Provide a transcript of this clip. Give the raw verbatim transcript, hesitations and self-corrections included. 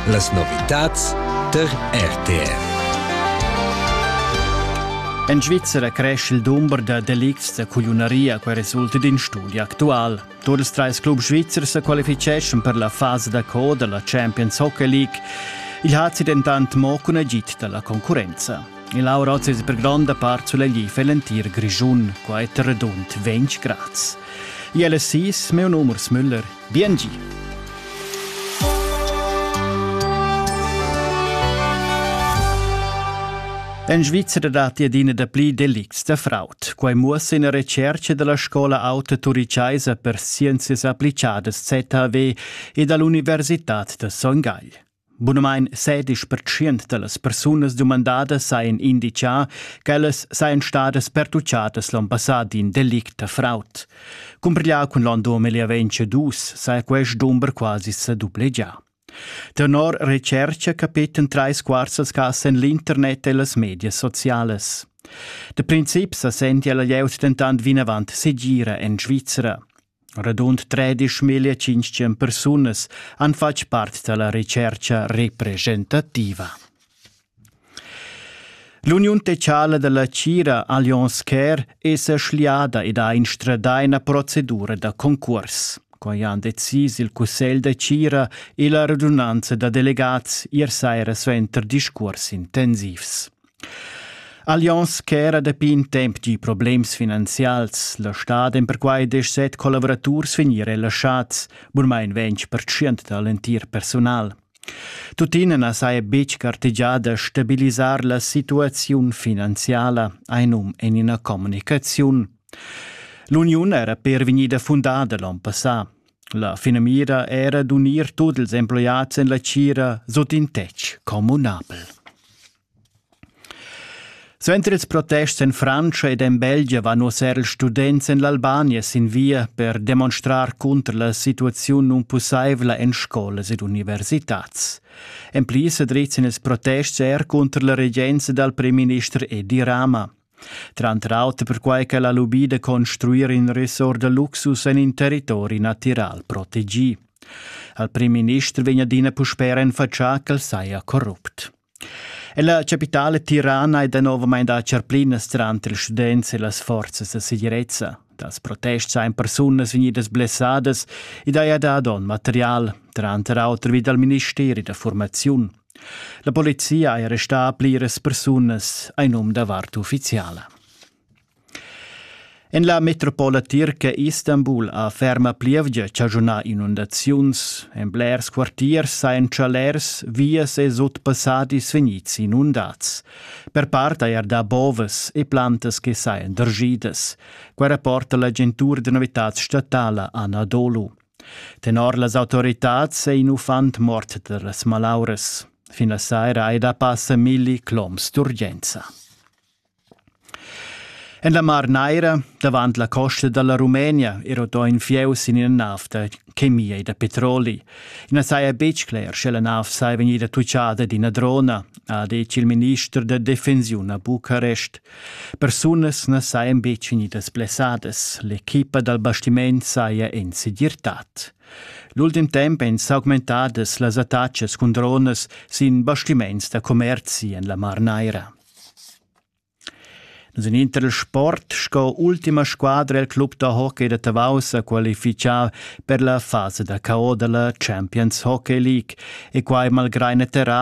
Las novitats der R T R. In Svizzera cresce il numero di delitti di cuglioneria che risulta in studio attuale. Tutti i tre club svizzeri si qualificano per la fase da coda della Champions Hockey League. Il Hazzi intanto mocca una gita della concorrenza. Il Lauro è per grande parte sulle gli felentir grigiun, qua è redond venti gradi. Il S S, mio numero Müller, B N G. In Svizzera dati adina da pli delicts da fraud, quai muossa in ricerca della scuola auto turiciaisa per scienze applicate Z H V e dall'Università di Songhagl. Buonamain sedici per cento delle persone domandate sain indicia che elles sain state pertucciate l'anno passato in delict da fraud. Compargliato con l'anno duemilaventidue, sai questo numero quasi si dupleggia. Tenor ricerca capiten tre quarts cas en l'internet e les media sociales. De princip sa senti alla lleut tentant vinavant se gira en Svizzera. Radund tredicimila personas han fac part della ricerca representativa. L'Unione Tecciale della Cira Allianz Care è sliada ed ha instradata una procedura da concorso. Quando hanno deciso il Consiglio de Cira e la radunanza da delegati ieri sera sventer discorsi intensivs. Allianz Care da pin temp di problemi finanziali, la Stato per cui diciassette collaboratori venire lasciati, ormai venti per cento dell'intero personale. Tuttine ha sai bec carteggiata stabilizzare la situazione finanziaria in in una comunicazione. L'Unione era pervenuta fondata l'anno passato. La finamira era d'unire tutti gli employati in la Cira sotto un tetto comunabile. Mentre i protesti in Francia ed in Belgio vanno a gli studenti in Albania in via per dimostrare contro la situazione non possibile in scuole ed università. In più si drizzano i protesti er contro la reggenza del primo ministro Edi Rama. Tra l'altro per cui che la lobby di costruire un resort de luxus in un territorio naturale proteggi. Al primo ministro viene dina puspera in faccia che sia corrupto. E la capitale Tirana è da nuovamente a cerplina strante gli studenti e le forze di sicurezza. Das protesti sono persone venite blessate e da dato materiale, tra l'altro via dal Ministero della Formazione. La polizia ha arrestato plire persone in nome da vart ufficiale. In la metropola turca Istanbul a ferma plievgia cagiona inundazions. In blers quartiers sain chalers vias e sotpassati svenits inundats. Per parte er da boves e plantas che sain dergides. Qua rapporta l'agentura de novitats statala Anadolu. Tenor las autoritats e inufant mort de las malaures. Fino a sera e da passa milli cloms d'urgenza. In la Mar Neira, davanti la costa della Rumenia, ero do in fieus in una nave da chemia e da petroli. In una saia becchler, c'è la nave sai venida tucciata di una drona, ha detto il ministro de difensione a Bucarest. Personas ne saien bec venidas blessades, l'equipa del bastimento saia in sigurtat. L'ultim tempo in augmentades las attacches con drones sin bastiments da commerci in la Mar Neira. In inter il sport, sco ultima squadra il club da hockey da Tavausa qualifica per la fase da K O della Champions Hockey League e qua malgrado